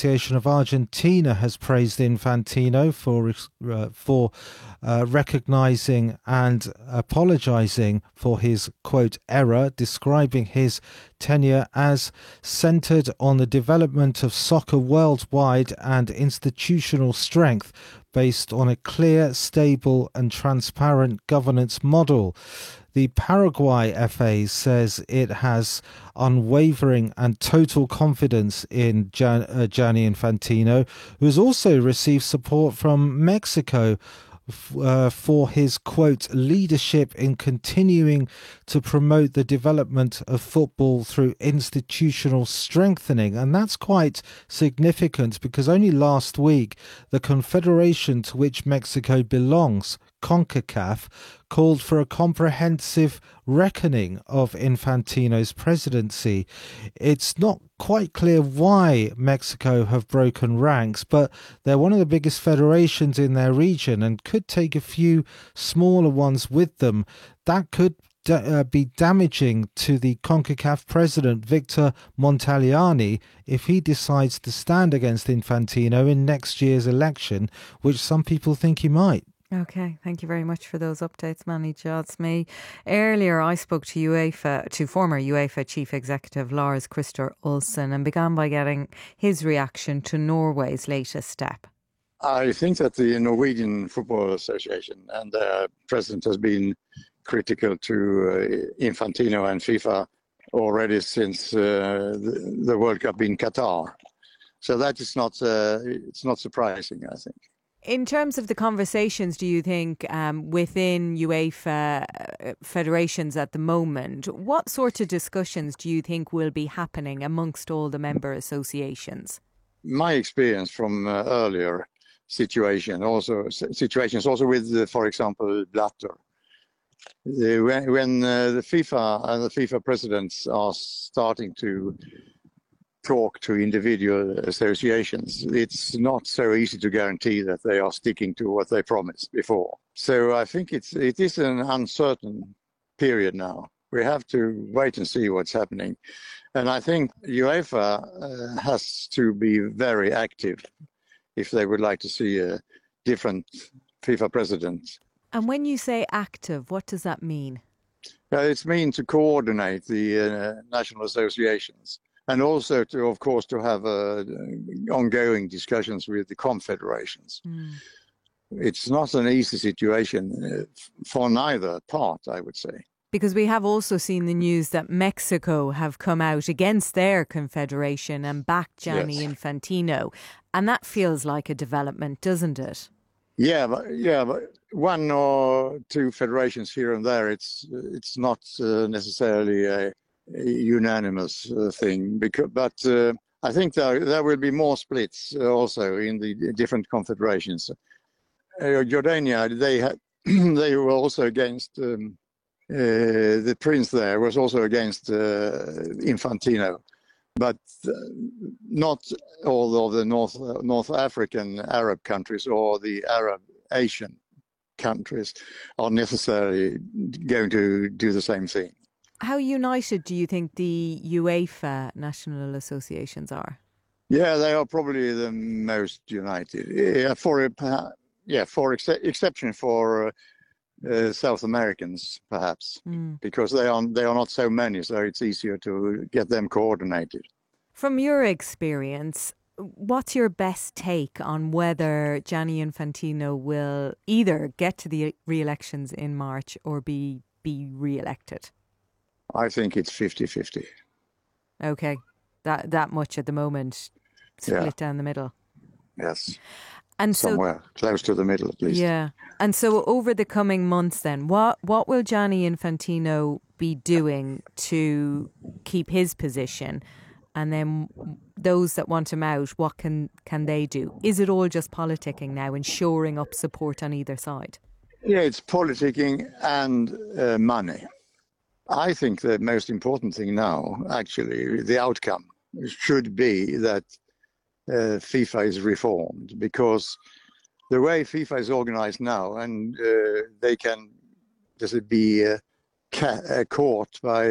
Association of Argentina has praised Infantino for recognising and apologising for his, quote, error, describing his tenure as centred on the development of soccer worldwide and institutional strength based on a clear, stable and transparent governance model. The Paraguay FA says it has unwavering and total confidence in Gianni Infantino, who has also received support from Mexico for his, quote, leadership in continuing to promote the development of football through institutional strengthening. And that's quite significant because only last week, the confederation to which Mexico belongs, CONCACAF, called for a comprehensive reckoning of Infantino's presidency. It's not quite clear why Mexico have broken ranks, but they're one of the biggest federations in their region and could take a few smaller ones with them. That could be damaging to the CONCACAF president, Victor Montagliani, if he decides to stand against Infantino in next year's election, which some people think he might. Okay, thank you very much for those updates, Manny Jodsmy. Earlier, I spoke to former UEFA Chief Executive Lars Christer Olsen and began by getting his reaction to Norway's latest step. I think that the Norwegian Football Association and their president has been critical to Infantino and FIFA already since the World Cup in Qatar. So that is not it's not surprising, I think. In terms of the conversations, do you think, within UEFA federations at the moment, what sort of discussions do you think will be happening amongst all the member associations? My experience from earlier situations, also with, for example, Blatter, when the FIFA and the FIFA presidents are starting to talk to individual associations, it's not so easy to guarantee that they are sticking to what they promised before. So I think it is an uncertain period now. We have to wait and see what's happening. And I think UEFA has to be very active if they would like to see a different FIFA president. And when you say active, what does that mean? It's mean to coordinate the national associations. And also, of course, to have ongoing discussions with the confederations. It's not an easy situation for neither part, I would say. Because we have also seen the news that Mexico have come out against their confederation and backed Gianni Infantino. And that feels like a development, doesn't it? Yeah, but one or two federations here and there, it's not necessarily a unanimous thing, but I think there will be more splits also in the different confederations. Jordania, they were also against the prince there was also against Infantino, but not all of the North African Arab countries or the Arab Asian countries are necessarily going to do the same thing. How united do you think the UEFA national associations are? Yeah, they are probably the most united. Exception for South Americans, perhaps, because they are not so many, so it's easier to get them coordinated. From your experience, what's your best take on whether Gianni Infantino will either get to the re-elections in March or be re-elected? I think it's 50-50. Okay, that much at the moment, split down the middle. Yes, and somewhere close to the middle at least. Yeah, and so over the coming months then, what will Gianni Infantino be doing to keep his position? And then those that want him out, what can they do? Is it all just politicking now and shoring up support on either side? Yeah, it's politicking and money. I think the most important thing now, actually, the outcome should be that FIFA is reformed, because the way FIFA is organized now, and they can just be caught by